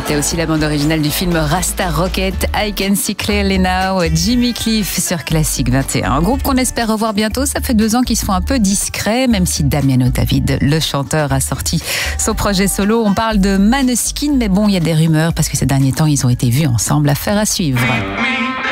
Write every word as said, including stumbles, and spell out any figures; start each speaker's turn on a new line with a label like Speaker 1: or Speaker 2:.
Speaker 1: C'était aussi la bande originale du film Rasta Rocket, I Can See Clearly Now, Jimmy Cliff sur Classic vingt et un. Un groupe qu'on espère revoir bientôt. Ça fait deux ans qu'ils se font un peu discrets, même si Damiano David, le chanteur, a sorti son projet solo. On parle de Maneskin, mais bon, il y a des rumeurs parce que ces derniers temps, ils ont été vus ensemble. Affaire à suivre.